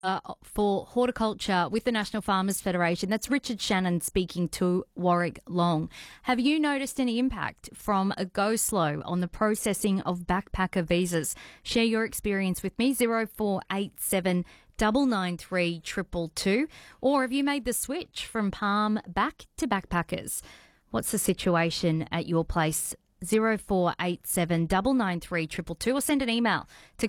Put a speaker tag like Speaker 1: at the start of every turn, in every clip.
Speaker 1: for horticulture with the National Farmers Federation. That's Richard Shannon speaking to Warwick Long. Have you noticed any impact from a go slow on the processing of backpacker visas? Share your experience with me, 0487 993 222. Or have you made the switch from Palm back to backpackers? What's the situation at your place? 0487 993 222, or send an email to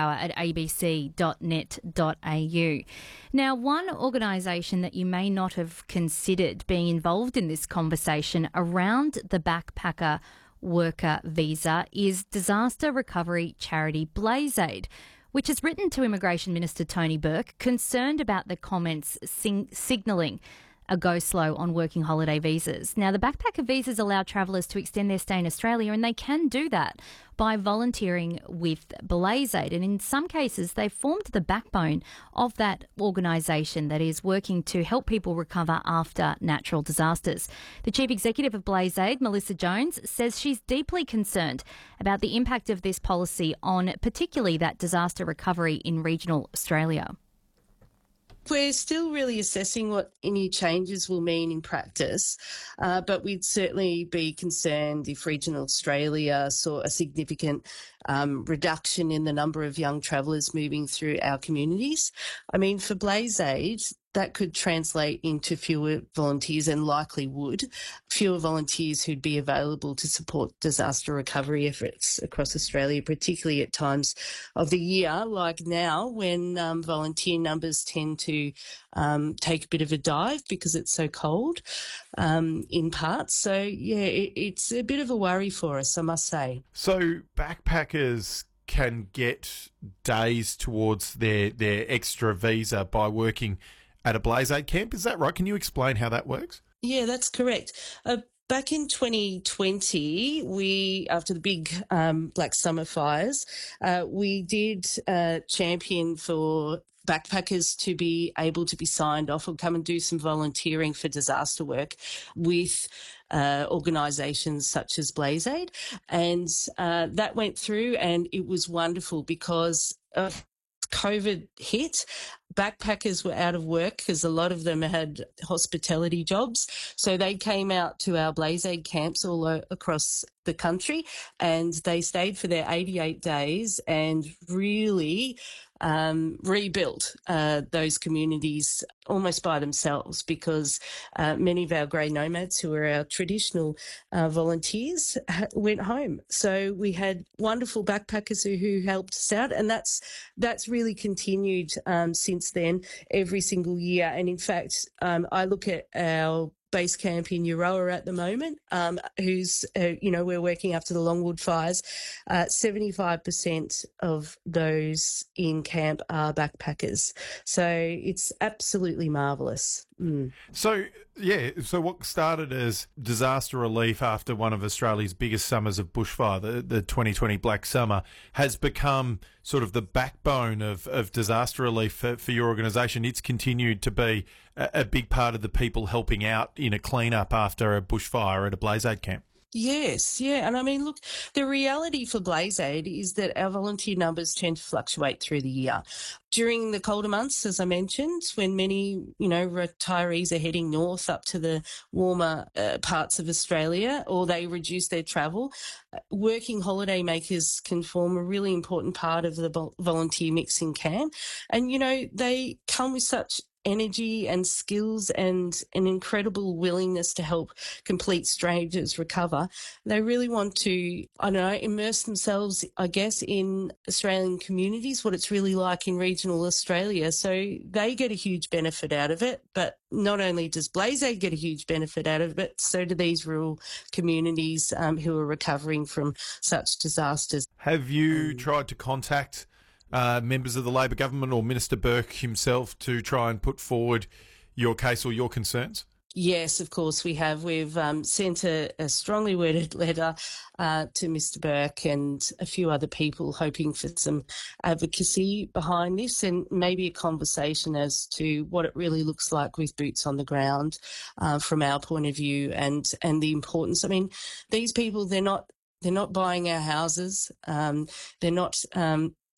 Speaker 1: countryhour@abc.net.au. Now, one organisation that you may not have considered being involved in this conversation around the backpacker worker visa is disaster recovery charity BlazeAid, which has written to Immigration Minister Tony Burke concerned about the comments signalling a go slow on working holiday visas. Now, the backpacker visas allow travellers to extend their stay in Australia, and they can do that by volunteering with BlazeAid. And in some cases, they formed the backbone of that organisation that is working to help people recover after natural disasters. The Chief Executive of BlazeAid, Melissa Jones, says she's deeply concerned about the impact of this policy on particularly that disaster recovery in regional Australia.
Speaker 2: We're still really assessing what any changes will mean in practice, but we'd certainly be concerned if regional Australia saw a significant reduction in the number of young travellers moving through our communities. I mean, for BlazeAid, that could translate into fewer volunteers, and likely would, fewer volunteers who'd be available to support disaster recovery efforts across Australia, particularly at times of the year like now when volunteer numbers tend to take a bit of a dive because it's so cold in parts. So, yeah, it's a bit of a worry for us, I must say.
Speaker 3: So backpackers can get days towards their extra visa by working at a BlazeAid camp, is that right? Can you explain how that works?
Speaker 2: Yeah, that's correct. Back in 2020, after the big Black Summer fires, we did champion for backpackers to be able to be signed off or come and do some volunteering for disaster work with organisations such as BlazeAid. And that went through, and it was wonderful because COVID hit. Backpackers were out of work because a lot of them had hospitality jobs. So they came out to our BlazeAid camps all across the country, and they stayed for their 88 days and really rebuilt those communities almost by themselves, because many of our grey nomads, who are our traditional volunteers, went home. So we had wonderful backpackers who helped us out, and that's really continued since then every single year. And in fact, I look at our base camp in Euroa at the moment, who's, we're working after the Longwood fires. 75% of those in camp are backpackers. So it's absolutely marvellous.
Speaker 3: So what started as disaster relief after one of Australia's biggest summers of bushfire, the 2020 Black Summer, has become sort of the backbone of disaster relief for your organisation. It's continued to be a big part of the people helping out in a clean-up after a bushfire at a BlazeAid camp.
Speaker 2: Yes, yeah. And I mean, look, the reality for BlazeAid is that our volunteer numbers tend to fluctuate through the year. During the colder months, as I mentioned, when many, retirees are heading north up to the warmer parts of Australia, or they reduce their travel, working holiday makers can form a really important part of the volunteer mix in camp. And, they come with such energy and skills and an incredible willingness to help complete strangers recover. They really want to, immerse themselves, I guess, in Australian communities, what it's really like in regional Australia. So they get a huge benefit out of it. But not only does BlazeAid get a huge benefit out of it, so do these rural communities who are recovering from such disasters.
Speaker 3: Have you tried to contact members of the Labor government or Minister Burke himself to try and put forward your case or your concerns?
Speaker 2: Yes, of course we have. We've sent a strongly worded letter to Mr Burke and a few other people, hoping for some advocacy behind this and maybe a conversation as to what it really looks like with boots on the ground from our point of view, and the importance. I mean, these people, they're not buying our houses. They're not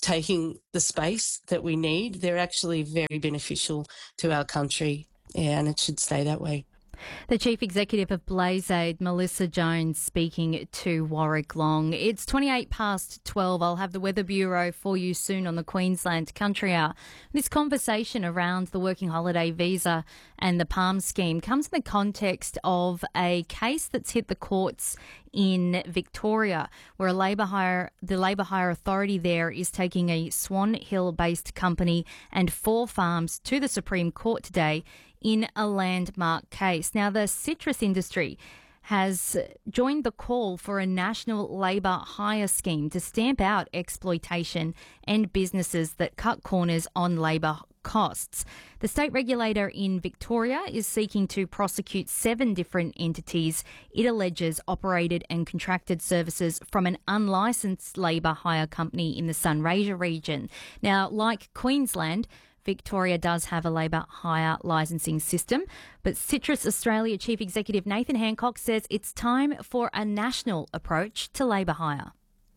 Speaker 2: taking the space that we need. They're actually very beneficial to our country, and it should stay that way.
Speaker 1: The Chief Executive of BlazeAid, Melissa Jones, speaking to Warwick Long. It's 28 past 12. I'll have the Weather Bureau for you soon on the Queensland Country Hour. This conversation around the working holiday visa and the PALM scheme comes in the context of a case that's hit the courts in Victoria, where the Labour Hire Authority there is taking a Swan Hill-based company and 4 farms to the Supreme Court today in a landmark case. Now, the citrus industry has joined the call for a national labour hire scheme to stamp out exploitation and businesses that cut corners on labour costs. The state regulator in Victoria is seeking to prosecute 7 different entities it alleges operated and contracted services from an unlicensed labour hire company in the Sunraysia region. Now, like Queensland, Victoria does have a labour hire licensing system, but Citrus Australia Chief Executive Nathan Hancock says it's time for a national approach to labour hire.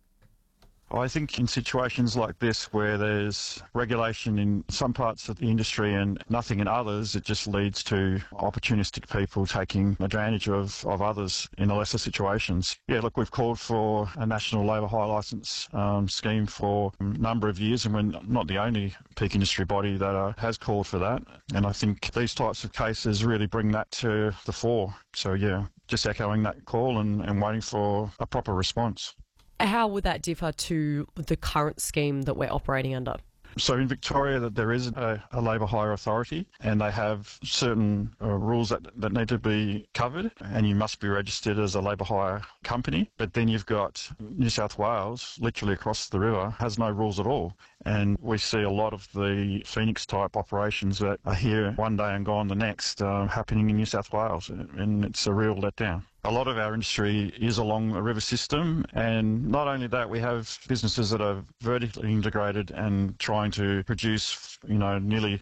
Speaker 4: I think in situations like this where there's regulation in some parts of the industry and nothing in others, it just leads to opportunistic people taking advantage of others in the lesser situations. Yeah, look, we've called for a national labour hire licence scheme for a number of years, and we're not the only peak industry body that has called for that. And I think these types of cases really bring that to the fore. So, yeah, just echoing that call and waiting for a proper response.
Speaker 5: How would that differ to the current scheme that we're operating under?
Speaker 4: So in Victoria, there is a labour hire authority, and they have certain rules that need to be covered, and you must be registered as a labour hire company. But then you've got New South Wales, literally across the river, has no rules at all. And we see a lot of the Phoenix-type operations that are here one day and gone the next happening in New South Wales, and it's a real letdown. A lot of our industry is along a river system, and not only that, we have businesses that are vertically integrated and trying to produce, nearly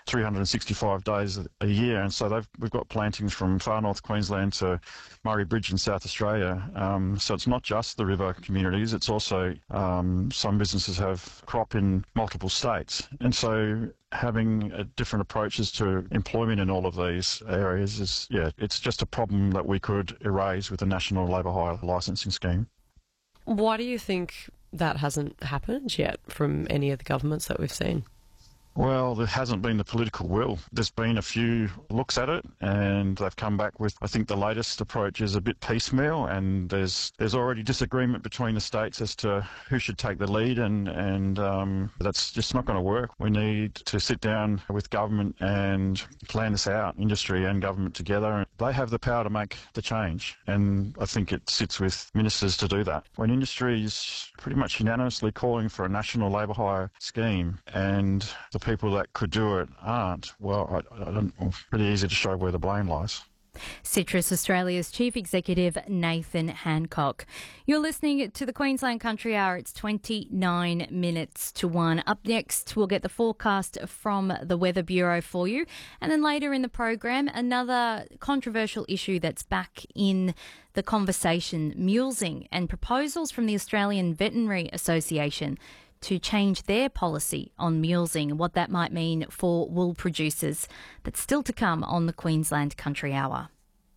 Speaker 4: 365 days a year. And so we've got plantings from far north Queensland to Murray Bridge in South Australia. So it's not just the river communities, it's also some businesses have crop in multiple states. And so having different approaches to employment in all of these areas it's just a problem that we could erase with a national labour hire licensing scheme.
Speaker 5: Why do you think that hasn't happened yet from any of the governments that we've seen?
Speaker 4: Well, there hasn't been the political will. There's been a few looks at it, and they've come back with, I think the latest approach is a bit piecemeal, and there's already disagreement between the states as to who should take the lead, and that's just not going to work. We need to sit down with government and plan this out, industry and government together. They have the power to make the change, and I think it sits with ministers to do that. When industry is pretty much unanimously calling for a national labour hire scheme, and the people that could do it aren't, well, it's pretty easy to show where the blame lies.
Speaker 1: Citrus Australia's Chief Executive Nathan Hancock. You're listening to the Queensland Country Hour. It's 29 minutes to 1. Up next, we'll get the forecast from the Weather Bureau for you. And then later in the program, another controversial issue that's back in the conversation, mulesing, and proposals from the Australian Veterinary Association to change their policy on mulesing and what that might mean for wool producers. That's still to come on the Queensland Country Hour.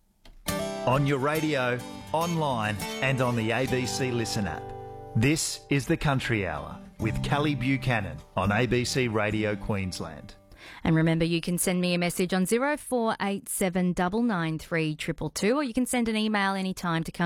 Speaker 6: On your radio, online and on the ABC Listen app. This is the Country Hour with Kelly Buchanan on ABC Radio Queensland.
Speaker 1: And remember, you can send me a message on 0487 993 222, or you can send an email anytime to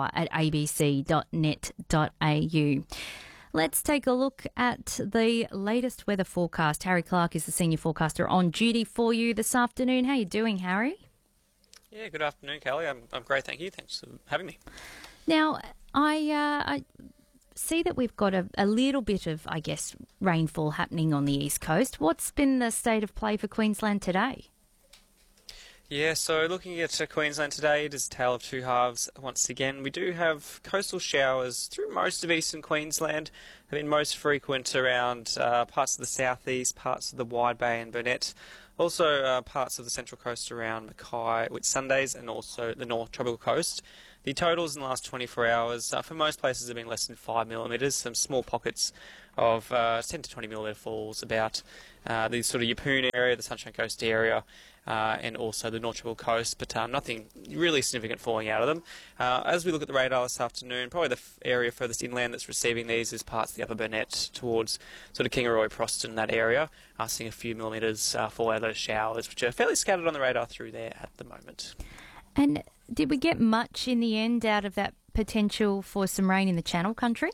Speaker 1: countryhour@abc.net.au. Let's take a look at the latest weather forecast. Harry Clark is the senior forecaster on duty for you this afternoon. How are you doing, Harry?
Speaker 7: Yeah, good afternoon, Kelly. I'm great, thank you. Thanks for having me.
Speaker 1: Now, I see that we've got a little bit of, I guess, rainfall happening on the east coast. What's been the state of play for Queensland today?
Speaker 7: Yeah, so looking at Queensland today, it is a tale of two halves once again. We do have coastal showers through most of eastern Queensland, have been most frequent around parts of the southeast, parts of the Wide Bay and Burnett, also parts of the central coast around Mackay, Whitsundays, and also the north tropical coast. The totals in the last 24 hours for most places have been less than 5 millimetres. Some small pockets of 10 to 20 millimetre falls about the sort of Yeppoon area, the Sunshine Coast area, and also the North Triple Coast, but nothing really significant falling out of them. As we look at the radar this afternoon, probably the area furthest inland that's receiving these is parts of the Upper Burnett towards sort of Kingaroy, Proston, that area. Seeing a few millimetres fall out of those showers, which are fairly scattered on the radar through there at the moment.
Speaker 1: And did we get much in the end out of that potential for some rain in the Channel Country?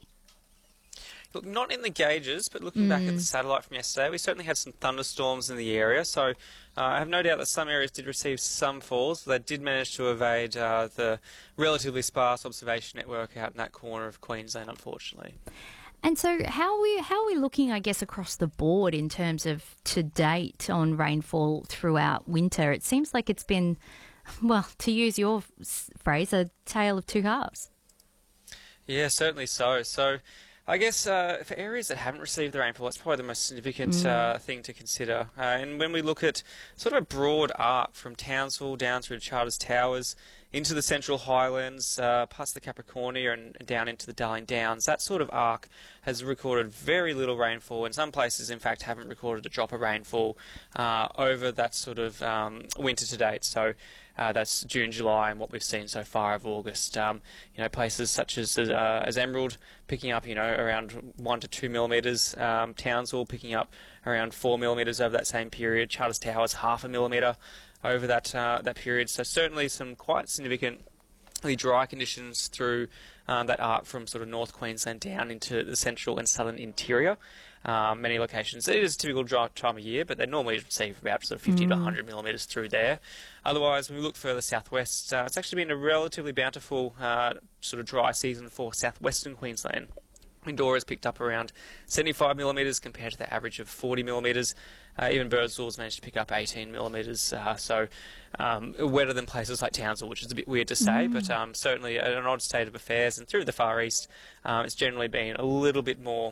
Speaker 7: Look, not in the gauges, but looking back at the satellite from yesterday, we certainly had some thunderstorms in the area. So I have no doubt that some areas did receive some falls. They did manage to evade the relatively sparse observation network out in that corner of Queensland, unfortunately. And
Speaker 1: so how are we looking, I guess, across the board in terms of to date on rainfall throughout winter? It seems like it's been, well, to use your phrase, a tale of two halves.
Speaker 7: Yeah, certainly so. So I guess for areas that haven't received the rainfall, that's probably the most significant thing to consider. And when we look at sort of a broad arc from Townsville down through Charters Towers into the Central Highlands, past the Capricornia and down into the Darling Downs, that sort of arc has recorded very little rainfall. In some places, in fact, haven't recorded a drop of rainfall over that sort of winter to date. So that's June, July, and what we've seen so far of August. Places such as Emerald picking up, around 1 to 2 millimetres. Townsville picking up around 4 millimetres over that same period. Charters Towers, 0.5 millimetre over that period. So certainly some quite significantly dry conditions through that arc from sort of North Queensland down into the central and southern interior. Many locations. It is a typical dry time of year, but they normally receive about sort of 50 to 100 millimetres through there. Otherwise, when we look further southwest, it's actually been a relatively bountiful sort of dry season for southwestern Queensland. Windora's picked up around 75 millimetres compared to the average of 40 millimetres. Even Birdsville's managed to pick up 18 millimetres, so wetter than places like Townsville, which is a bit weird to say, but certainly an odd state of affairs. And through the far east, it's generally been a little bit more,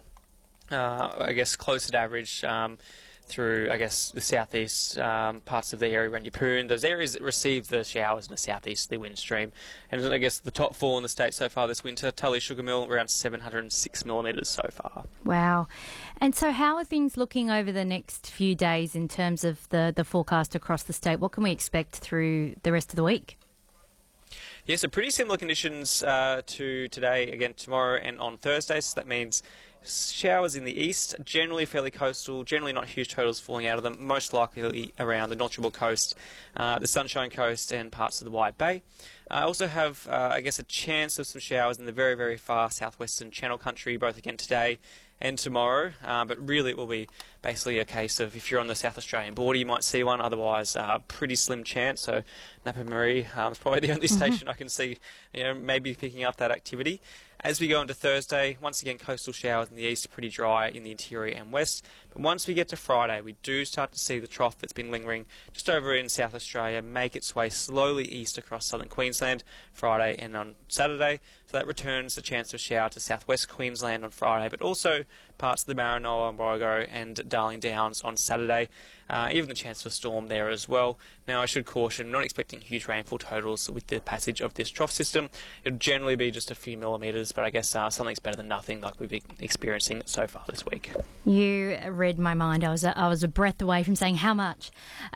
Speaker 7: closer to average through, the southeast parts of the area around Yeppoon, those areas that receive the showers in the southeasterly wind stream. And the top four in the state so far this winter, Tully Sugar Mill, around 706 millimetres so far.
Speaker 1: Wow. And so how are things looking over the next few days in terms of the forecast across the state? What can we expect through the rest of the week?
Speaker 7: Yeah, so pretty similar conditions to today, again tomorrow and on Thursday, so that means showers in the east, generally fairly coastal, generally not huge totals falling out of them, most likely around the North Triple Coast, the Sunshine Coast and parts of the Wide Bay. I also have, a chance of some showers in the very, very far southwestern Channel Country, both again today and tomorrow, but really it will be basically a case of if you're on the South Australian border you might see one, otherwise pretty slim chance. So Napa Marie is probably the only station I can see maybe picking up that activity. As we go into Thursday, once again coastal showers in the east are pretty dry in the interior and west, but once we get to Friday we do start to see the trough that's been lingering just over in South Australia make its way slowly east across southern Queensland Friday and on Saturday. So that returns the chance of shower to southwest Queensland on Friday, but also parts of the Maranoa and Warrego and Darling Downs on Saturday. Even the chance of a storm there as well. Now I should caution, not expecting huge rainfall totals with the passage of this trough system. It'll generally be just a few millimetres, but I guess something's better than nothing like we've been experiencing so far this week.
Speaker 1: You read my mind. I was a breath away from saying how much.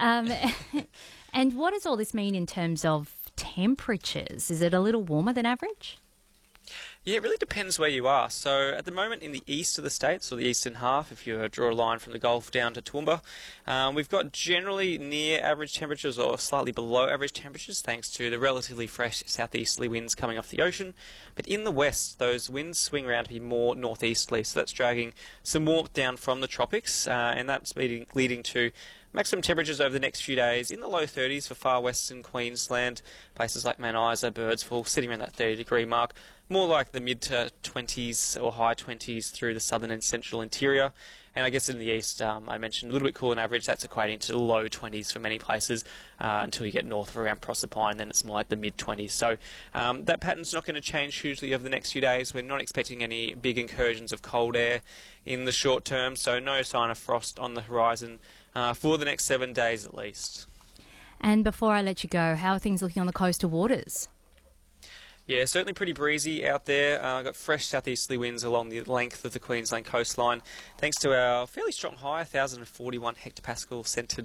Speaker 1: And what does all this mean in terms of temperatures? Is it a little warmer than average?
Speaker 7: Yeah, it really depends where you are. So at the moment in the east of the states, or the eastern half, if you draw a line from the Gulf down to Toowoomba, we've got generally near average temperatures or slightly below average temperatures thanks to the relatively fresh southeasterly winds coming off the ocean. But in the west, those winds swing around to be more northeasterly, so that's dragging some warmth down from the tropics, and that's leading to maximum temperatures over the next few days in the low 30s for far western Queensland, places like Mount Isa, Birdsville, sitting around that 30-degree mark, more like the mid to 20s or high 20s through the southern and central interior. And I guess in the east, I mentioned a little bit cooler than average, that's equating to low 20s for many places until you get north of around Proserpine, then it's more like the mid 20s. So that pattern's not going to change hugely over the next few days. We're not expecting any big incursions of cold air in the short term, so no sign of frost on the horizon for the next 7 days at least.
Speaker 1: And before I let you go, how are things looking on the coastal waters?
Speaker 7: Yeah, certainly pretty breezy out there. Got fresh southeasterly winds along the length of the Queensland coastline, thanks to our fairly strong high, 1,041 hectopascal centred